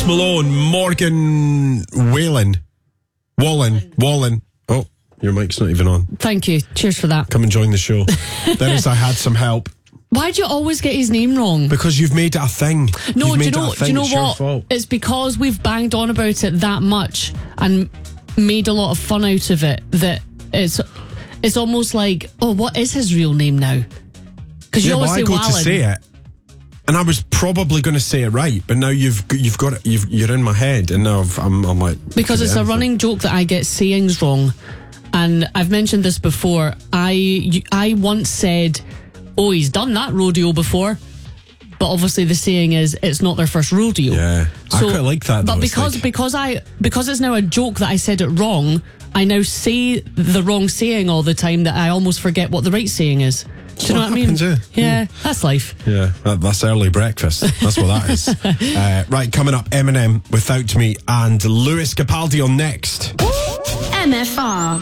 Post Malone, Morgan Wallen. Oh, your mic's not even on. Thank you. Cheers for that. Come and join the show. Dennis, I had some help. Why do you always get his name wrong? Because you've made it a thing. No, do you know It's your what? fault. It's because we've banged on about it that much and made a lot of fun out of it that it's almost like, oh, what is his real name now? Because you always say I go Wallen. to say it, and I was probably going to say it right, but now you've got it. You're in my head, and now I'm like, because it's a running joke that I get sayings wrong, and I've mentioned this before. I once said, "Oh, he's done that rodeo before," but obviously the saying is it's not their first rodeo. Yeah, so, I quite like that. But though. because it's now a joke that I said it wrong, I now say the wrong saying all the time that I almost forget what the right saying is. Do you know what I mean? Yeah, that's life. Yeah, that's early breakfast. That's what that is. Right, coming up, Eminem, Without Me, and Lewis Capaldi on next. MFR.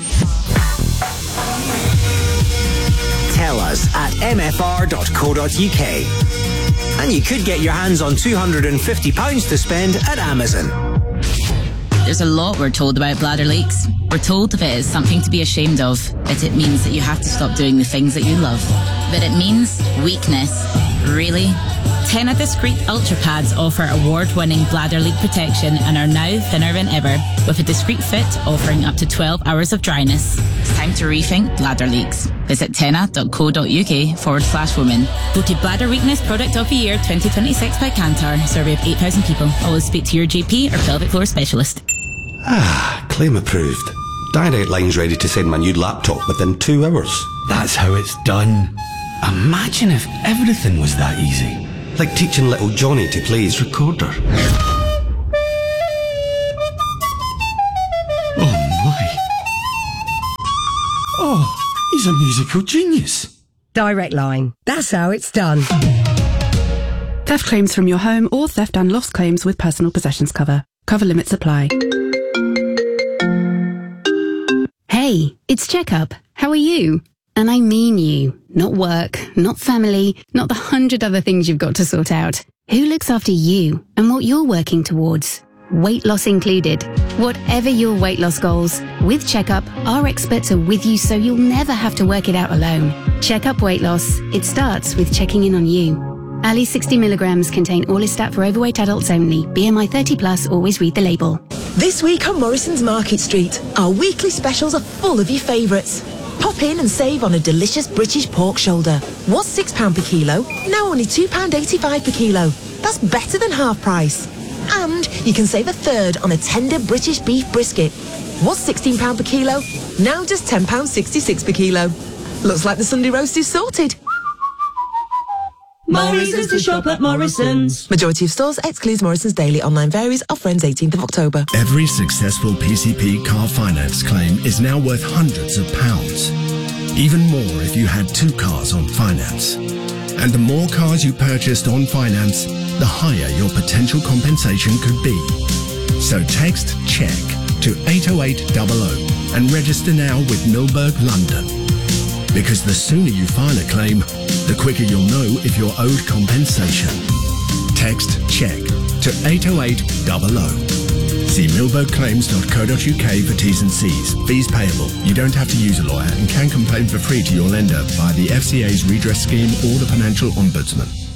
Tell us at mfr.co.uk. And you could get your hands on £250 to spend at Amazon. There's a lot we're told about bladder leaks. We're told that it is something to be ashamed of, that it means that you have to stop doing the things that you love. But it means weakness. Really? Tena Discreet Ultra Pads offer award-winning bladder leak protection and are now thinner than ever, with a discreet fit offering up to 12 hours of dryness. It's time to rethink bladder leaks. Visit tena.co.uk/women. Voted Bladder Weakness Product of the Year 2026 by Kantar. Survey of 8,000 people. Always speak to your GP or pelvic floor specialist. Claim approved. Direct Line's ready to send my new laptop within 2 hours. That's how it's done. Imagine if everything was that easy. Like teaching little Johnny to play his recorder. Oh my. Oh, he's a musical genius. Direct Line. That's how it's done. Theft claims from your home or theft and loss claims with personal possessions cover. Cover limits apply. Hey, it's Checkup. How are you? And I mean you. Not work, not family, not the 100 other things you've got to sort out. Who looks after you and what you're working towards? Weight loss included. Whatever your weight loss goals, with Checkup, our experts are with you so you'll never have to work it out alone. Checkup Weight Loss. It starts with checking in on you. Ali 60 milligrams contain Orlistat for overweight adults only. BMI 30 plus, always read the label. This week on Morrison's Market Street, our weekly specials are full of your favourites. Pop in and save on a delicious British pork shoulder. Was £6 per kilo, now only £2.85 per kilo. That's better than half price. And you can save a third on a tender British beef brisket. Was £16 per kilo, now just £10.66 per kilo. Looks like the Sunday roast is sorted. More reasons to shop at Morrison's. Majority of stores excludes Morrison's daily. Online varies. Offer ends 18th of October. Every successful PCP car finance claim is now worth hundreds of pounds. Even more if you had 2 cars on finance. And the more cars you purchased on finance, the higher your potential compensation could be. So text CHECK to 80800 and register now with Milberg London. Because the sooner you file a claim, the quicker you'll know if you're owed compensation. Text CHECK to 80800. See milbergclaims.co.uk for T's and C's. Fees payable. You don't have to use a lawyer and can complain for free to your lender via the FCA's redress scheme or the Financial Ombudsman.